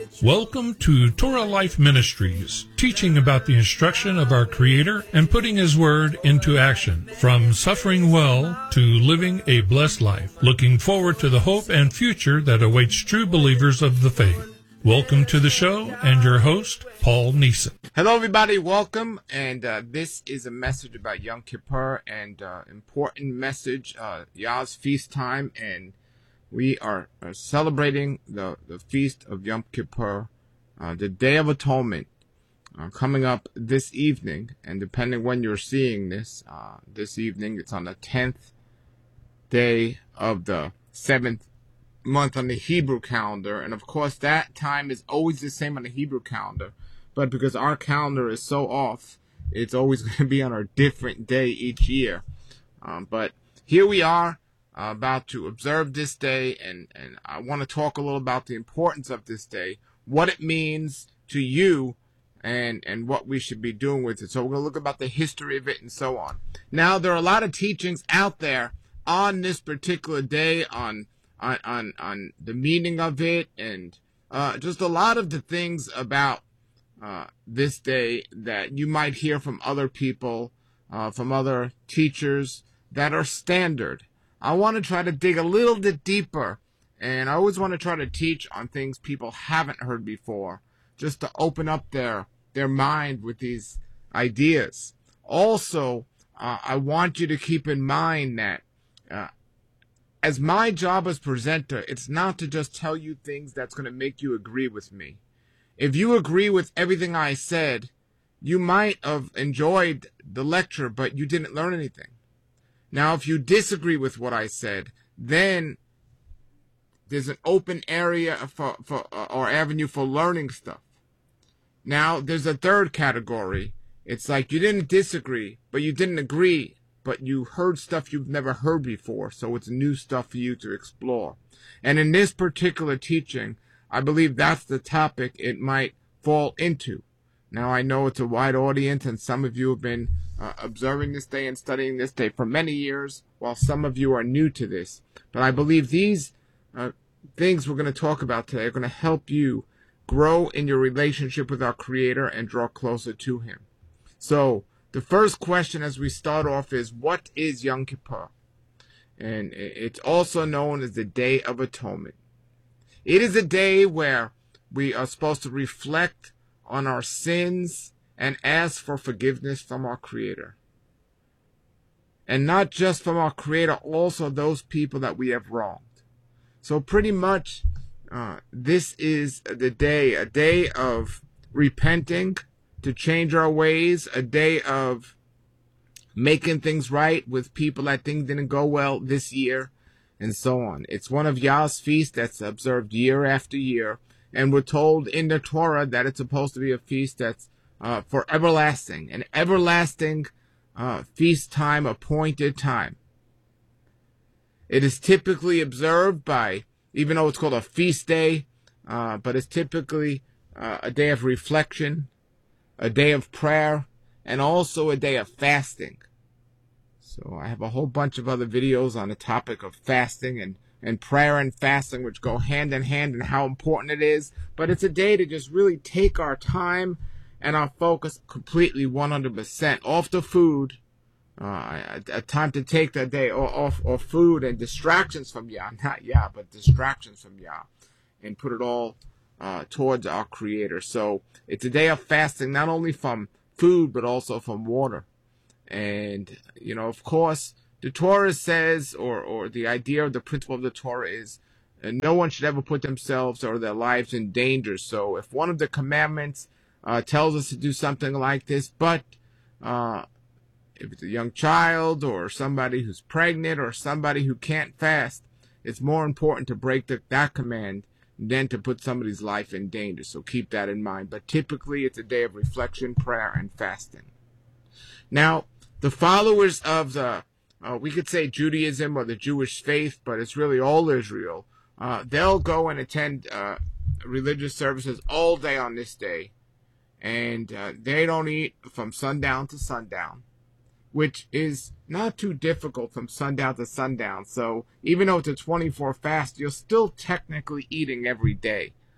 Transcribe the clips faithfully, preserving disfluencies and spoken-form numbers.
Welcome to Torah Life Ministries, teaching about the instruction of our Creator and putting His Word into action, from suffering well to living a blessed life, looking forward to the hope and future that awaits true believers of the faith. Welcome to the show, and your host, Paul Neeson. Hello, everybody. Welcome, and uh, this is a message about Yom Kippur, and uh, important message, uh, Yah's feast time, and we are, are celebrating the, the feast of Yom Kippur, uh, the Day of Atonement, uh, coming up this evening. And depending when you're seeing this, uh, this evening, it's on the tenth day of the seventh month on the Hebrew calendar. And of course, that time is always the same on the Hebrew calendar. But because our calendar is so off, it's always going to be on a different day each year. Um, but here we are. Uh, about to observe this day, and, and I want to talk a little about the importance of this day, what it means to you, and and what we should be doing with it. So we're going to look about the history of it and so on. Now, there are a lot of teachings out there on this particular day, on on on, on the meaning of it, and uh, just a lot of the things about uh, this day that you might hear from other people, uh, from other teachers that are standard. I want to try to dig a little bit deeper, and I always want to try to teach on things people haven't heard before, just to open up their their mind with these ideas. Also, uh, I want you to keep in mind that uh, as my job as presenter, it's not to just tell you things that's going to make you agree with me. If you agree with everything I said, you might have enjoyed the lecture, but you didn't learn anything. Now, if you disagree with what I said, then there's an open area for, for or avenue for learning stuff. Now, there's a third category. It's like you didn't disagree, but you didn't agree, but you heard stuff you've never heard before, so it's new stuff for you to explore. And in this particular teaching, I believe that's the topic it might fall into. Now, I know it's a wide audience, and some of you have been uh, observing this day and studying this day for many years, while some of you are new to this. But I believe these uh, things we're going to talk about today are going to help you grow in your relationship with our Creator and draw closer to Him. So, the first question as we start off is, what is Yom Kippur? And it's also known as the Day of Atonement. It is a day where we are supposed to reflect on our sins and ask for forgiveness from our Creator. And not just from our Creator, also those people that we have wronged. So pretty much, uh, this is the day, a day of repenting to change our ways, a day of making things right with people that things didn't go well this year, and so on. It's one of Yah's feasts that's observed year after year. And we're told in the Torah that it's supposed to be a feast that's uh, for everlasting, an everlasting uh, feast time, appointed time. It is typically observed by, even though it's called a feast day, uh, but it's typically uh, a day of reflection, a day of prayer, and also a day of fasting. So I have a whole bunch of other videos on the topic of fasting and and prayer and fasting, which go hand in hand, and how important it is. But it's a day to just really take our time and our focus completely one hundred percent off the food, uh, a, a time to take that day off, off food and distractions from Yah, not Yah, but distractions from Yah, and put it all uh, towards our Creator. So it's a day of fasting, not only from food, but also from water. And, you know, of course, the Torah says, or, or the idea of the principle of the Torah is, uh, no one should ever put themselves or their lives in danger. So if one of the commandments uh, tells us to do something like this, but uh, if it's a young child or somebody who's pregnant or somebody who can't fast, it's more important to break the, that command than to put somebody's life in danger. So keep that in mind. But typically it's a day of reflection, prayer, and fasting. Now, the followers of the Uh, we could say Judaism or the Jewish faith, but it's really all Israel. Uh, they'll go and attend uh, religious services all day on this day. And uh, they don't eat from sundown to sundown, which is not too difficult from sundown to sundown. So even though it's a twenty-four fast, you're still technically eating every day.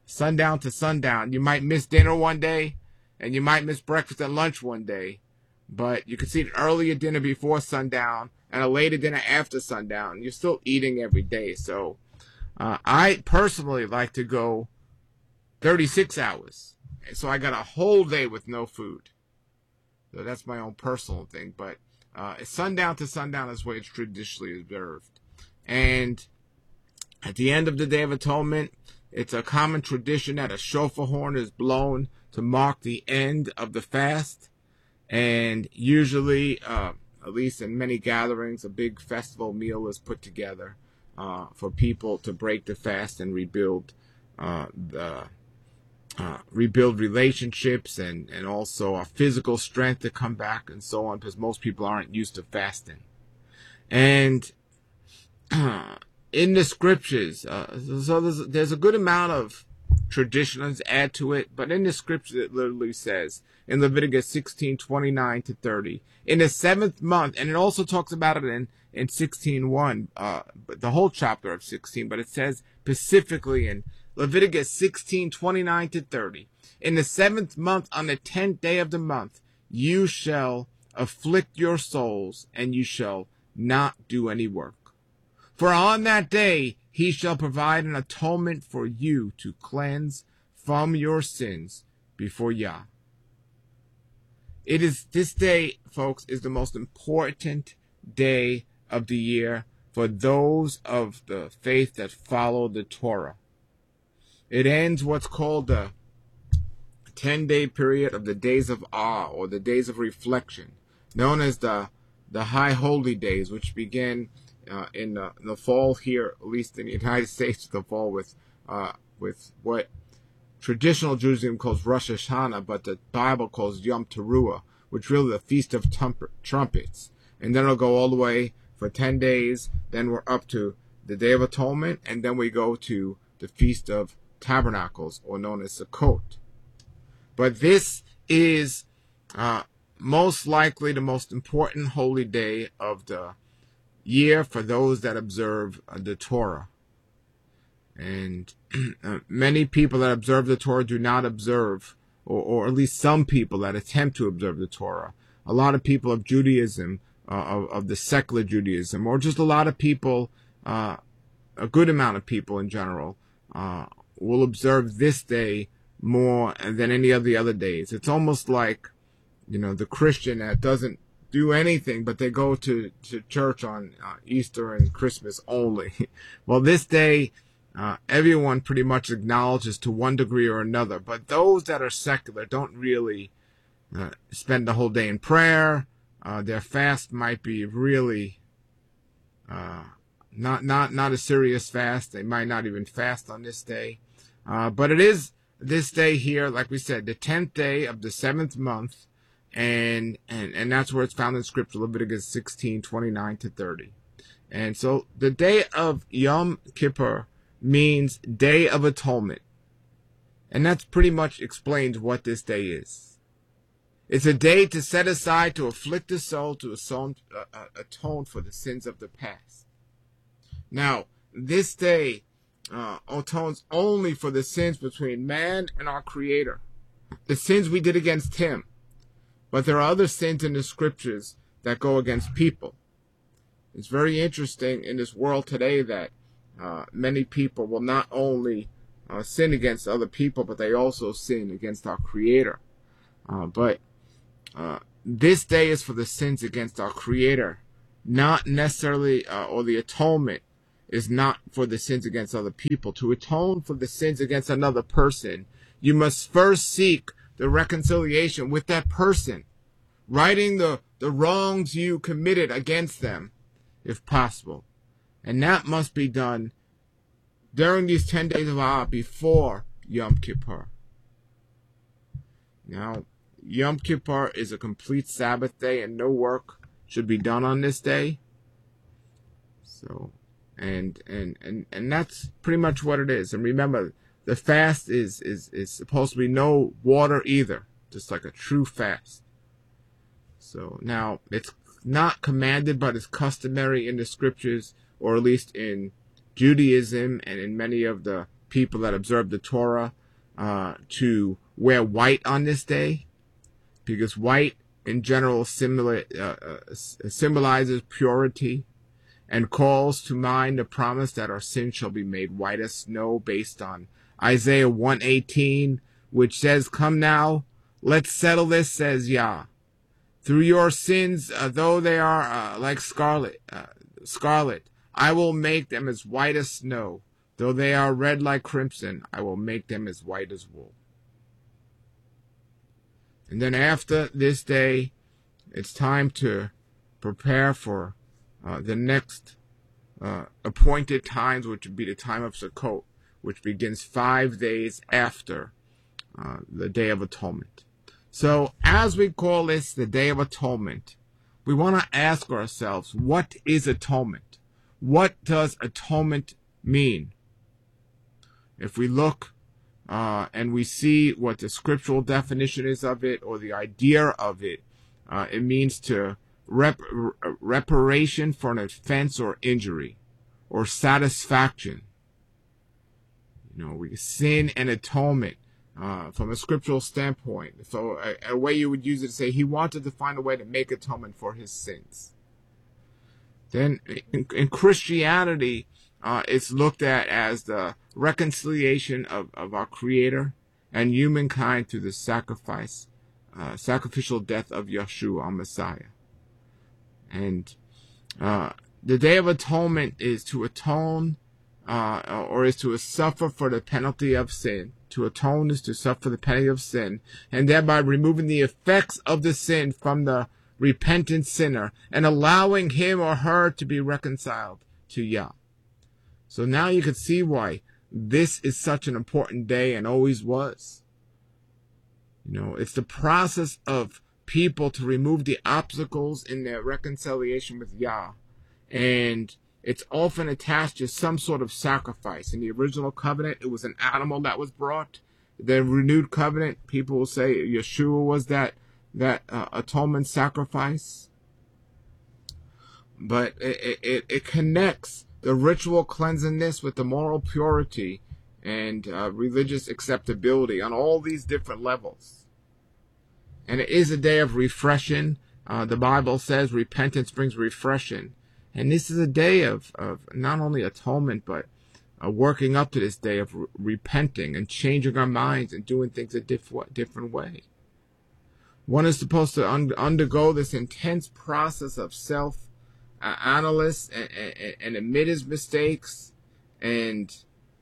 sundown to sundown. You might miss dinner one day, and you might miss breakfast and lunch one day, but you could see an earlier dinner before sundown and a later dinner after sundown. You're still eating every day. So uh, I personally like to go thirty-six hours. So I got a whole day with no food. So that's my own personal thing. But uh, sundown to sundown is what it's traditionally observed. And at the end of the Day of Atonement, it's a common tradition that a shofar horn is blown to mark the end of the fast. And usually, uh, at least in many gatherings, a big festival meal is put together uh, for people to break the fast and rebuild uh, the uh, rebuild relationships and, and also a physical strength to come back and so on, because most people aren't used to fasting. And uh, in the scriptures, uh, so there's, there's a good amount of traditions add to it, but in the scripture it literally says in Leviticus sixteen twenty-nine to thirty, in the seventh month, and it also talks about it in in sixteen one, uh, the whole chapter of sixteen, but it says specifically in Leviticus sixteen twenty-nine to thirty, in the seventh month, on the tenth day of the month, you shall afflict your souls, and you shall not do any work. For on that day he shall provide an atonement for you to cleanse from your sins before Yah. It is this day, folks, is the most important day of the year for those of the faith that follow the Torah. It ends what's called the ten-day period of the days of awe, or the days of reflection, known as the the high holy days, which begin uh, in the, the fall here, at least in the United States, the fall with uh, with what traditional Judaism calls Rosh Hashanah, but the Bible calls Yom Teruah, which is really the Feast of Trumpets. And then it'll go all the way for ten days. Then we're up to the Day of Atonement, and then we go to the Feast of Tabernacles, or known as Sukkot. But this is uh, most likely the most important holy day of the year for those that observe uh, the Torah. And uh, many people that observe the Torah do not observe, or, or at least some people that attempt to observe the Torah. A lot of people of Judaism, uh, of, of the secular Judaism, or just a lot of people, uh, a good amount of people in general, uh, will observe this day more than any of the other days. It's almost like, you know, the Christian that doesn't do anything, but they go to, to church on uh, Easter and Christmas only. Well, this day, uh, everyone pretty much acknowledges to one degree or another, but those that are secular don't really uh, spend the whole day in prayer. Uh, their fast might be really uh, not not not a serious fast. They might not even fast on this day. Uh, but it is this day here, like we said, the tenth day of the seventh month, and and and that's where it's found in Scripture, Leviticus sixteen twenty-nine to thirty. And so the day of Yom Kippur means Day of Atonement, and that's pretty much explains what this day is. It's a day to set aside to afflict the soul, to atone, uh, atone for the sins of the past. Now, this day uh, atones only for the sins between man and our Creator, the sins we did against Him. But there are other sins in the Scriptures that go against people. It's very interesting in this world today that uh, many people will not only uh, sin against other people, but they also sin against our Creator. Uh, but uh, this day is for the sins against our Creator, not necessarily, uh, or the atonement is not for the sins against other people. To atone for the sins against another person, you must first seek the reconciliation with that person, righting the, the wrongs you committed against them, if possible. And that must be done during these ten days of Av before Yom Kippur. Now, Yom Kippur is a complete Sabbath day, and no work should be done on this day. So, and and and and that's pretty much what it is. And remember, the fast is is is supposed to be no water either, just like a true fast. So now it's not commanded, but it's customary in the Scriptures, or at least in Judaism and in many of the people that observe the Torah, uh, to wear white on this day, because white in general similar, uh, uh, symbolizes purity and calls to mind the promise that our sins shall be made white as snow, based on Isaiah one eighteen, which says, "Come now, let's settle this, says Yah. Through your sins, uh, though they are uh, like scarlet, uh, scarlet, I will make them as white as snow. Though they are red like crimson, I will make them as white as wool." And then after this day, it's time to prepare for uh, the next uh, appointed times, which would be the time of Sukkot, which begins five days after uh, the Day of Atonement. So as we call this the Day of Atonement, we want to ask ourselves, what is atonement? What does atonement mean? If we look uh, and we see what the scriptural definition is of it, or the idea of it, uh, it means to rep- reparation for an offense or injury, or satisfaction. You know, we sin and atonement. Uh, from a scriptural standpoint. So a, a way you would use it to say he wanted to find a way to make atonement for his sins. Then in, in Christianity, uh, it's looked at as the reconciliation of, of our Creator and humankind through the sacrifice, uh, sacrificial death of Yeshua, our Messiah. And uh, the Day of Atonement is to atone, uh, or is to suffer for the penalty of sin. To atone is to suffer the penalty of sin, and thereby removing the effects of the sin from the repentant sinner and allowing him or her to be reconciled to Yah. So now you can see why this is such an important day and always was. You know, it's the process of people to remove the obstacles in their reconciliation with Yah, and it's often attached to some sort of sacrifice. In the original covenant, it was an animal that was brought. The renewed covenant, people will say Yeshua was that that uh, atonement sacrifice. But it, it, it connects the ritual cleansingness with the moral purity and uh, religious acceptability on all these different levels. And it is a day of refreshing. Uh, the Bible says repentance brings refreshing. And this is a day of, of not only atonement, but uh, working up to this day of re- repenting and changing our minds and doing things a diff- different way. One is supposed to un- undergo this intense process of self-analysis uh, and, and, and admit his mistakes and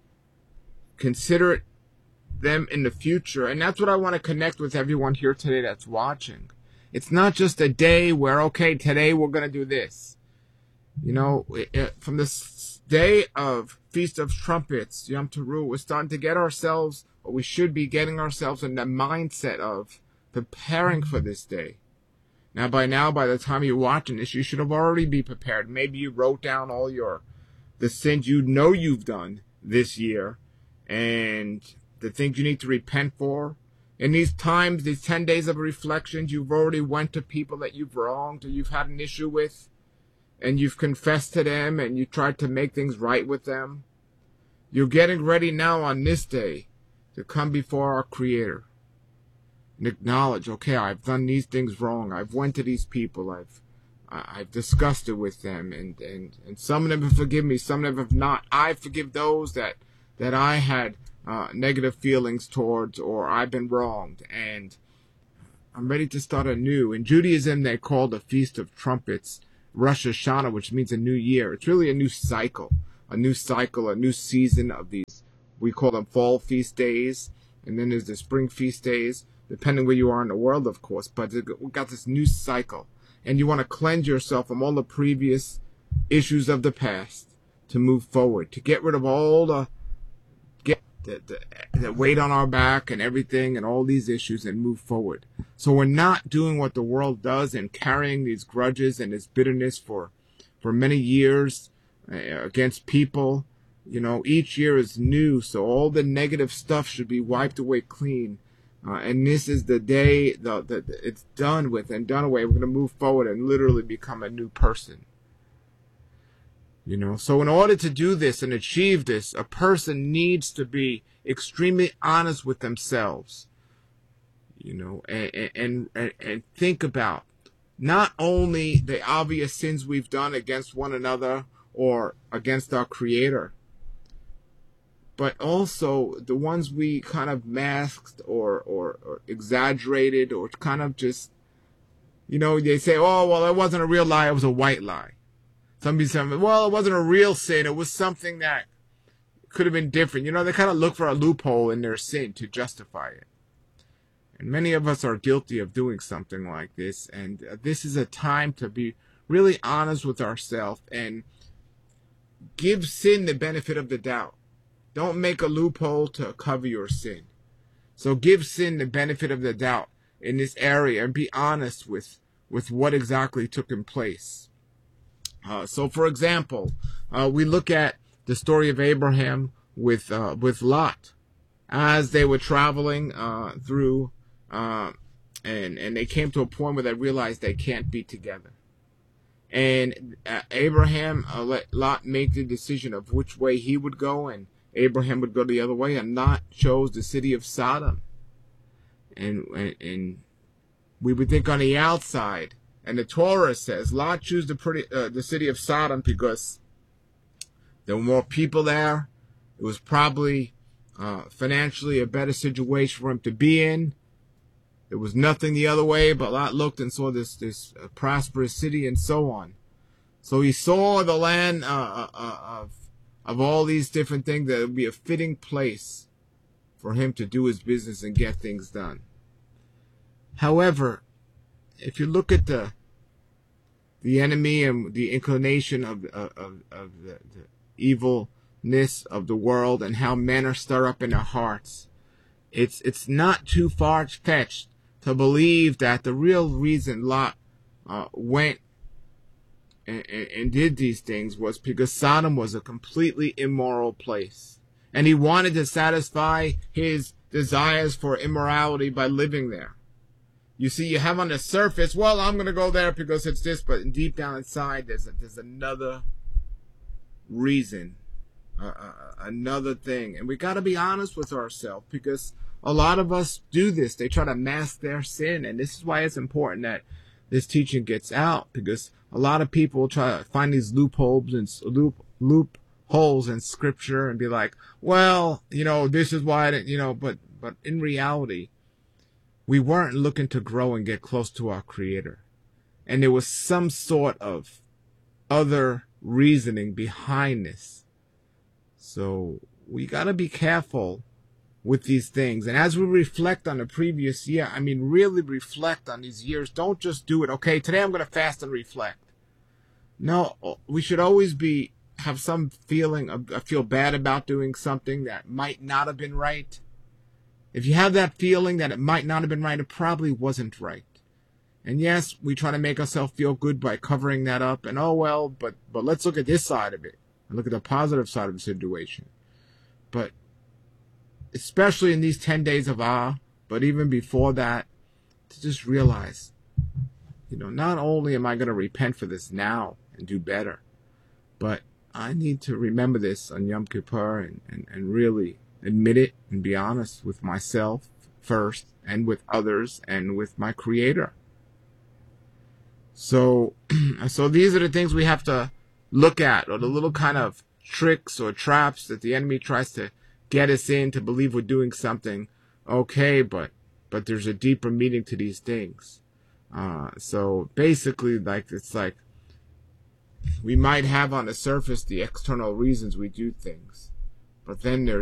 consider them in the future. And that's what I want to connect with everyone here today that's watching. It's not just a day where, okay, today we're going to do this. You know, from this day of Feast of Trumpets, Yom Teruah, we're starting to get ourselves, or we should be getting ourselves in the mindset of preparing for this day. Now, by now, by the time you're watching this, you should have already be prepared. Maybe you wrote down all your, the sins you know you've done this year, and the things you need to repent for. In these times, these ten days of reflections, you've already went to people that you've wronged or you've had an issue with, and you've confessed to them, and you tried to make things right with them. You're getting ready now on this day to come before our Creator and acknowledge, okay, I've done these things wrong. I've went to these people. I've I've discussed it with them, and, and, and some of them have forgiven me, some of them have not. I forgive those that, that I had uh, negative feelings towards, or I've been wronged, and I'm ready to start anew. In Judaism, they call the Feast of Trumpets Rosh Hashanah, which means a new year. It's really a new cycle, a new cycle, a new season of these. We call them fall feast days, and then there's the spring feast days, depending where you are in the world, of course. But we've got this new cycle, and you want to cleanse yourself from all the previous issues of the past to move forward, to get rid of all the get the, the, the weight on our back and everything and all these issues and move forward. So we're not doing what the world does and carrying these grudges and this bitterness for, for many years uh, against people. You know, each year is new, so all the negative stuff should be wiped away clean. Uh, and this is the day that the, it's done with and done away. We're going to move forward and literally become a new person. You know, so in order to do this and achieve this, a person needs to be extremely honest with themselves, you know, and, and, and, and think about not only the obvious sins we've done against one another or against our Creator, but also the ones we kind of masked or, or, or exaggerated or kind of just, you know, they say, oh, well, it wasn't a real lie, it was a white lie. Some people say, well, it wasn't a real sin, it was something that could have been different. You know, they kind of look for a loophole in their sin to justify it. And many of us are guilty of doing something like this, and uh, this is a time to be really honest with ourselves and give sin the benefit of the doubt. Don't make a loophole to cover your sin. So give sin the benefit of the doubt in this area and be honest with, with what exactly took in place. Uh, so, for example, uh, we look at the story of Abraham with uh, with Lot as they were traveling uh, through, uh, and and they came to a point where they realized they can't be together. And uh, Abraham uh, let Lot make the decision of which way he would go, and Abraham would go the other way, and Lot chose the city of Sodom. And and, and we would think on the outside. And the Torah says Lot chose the pretty uh, the city of Sodom because there were more people there. It was probably uh, financially a better situation for him to be in. There was nothing the other way, but Lot looked and saw this this uh, prosperous city and so on. So he saw the land uh, uh, of of all these different things that would be a fitting place for him to do his business and get things done. However, if you look at the the enemy and the inclination of of, of the, the evilness of the world and how men are stirred up in their hearts, it's it's not too far-fetched to believe that the real reason Lot uh, went and, and, and did these things was because Sodom was a completely immoral place, and he wanted to satisfy his desires for immorality by living there. You see, you have on the surface, well, I'm going to go there because it's this, but deep down inside, there's a, there's another reason, uh, uh, another thing. And we got to be honest with ourselves because a lot of us do this. They try to mask their sin. And this is why it's important that this teaching gets out, because a lot of people try to find these loopholes and loop, loopholes in scripture and be like, well, you know, this is why, I didn't, you know, but, but in reality, we weren't looking to grow and get close to our Creator. And there was some sort of other reasoning behind this. So we got to be careful with these things. And as we reflect on the previous year, I mean, really reflect on these years. Don't just do it. Okay, today I'm going to fast and reflect. No, we should always be have some feeling of, I feel bad about doing something that might not have been right. If you have that feeling that it might not have been right, it probably wasn't right. And yes, we try to make ourselves feel good by covering that up. And oh, well, but but let's look at this side of it. And look at the positive side of the situation. But especially in these ten days of awe, but even before that, to just realize, you know, not only am I going to repent for this now and do better, but I need to remember this on Yom Kippur and, and, and really admit it and be honest with myself first and with others and with my Creator. So, so these are the things we have to look at, or the little kind of tricks or traps that the enemy tries to get us in to believe we're doing something okay, but, but there's a deeper meaning to these things. Uh, so basically, like, it's like we might have on the surface the external reasons we do things, but then there's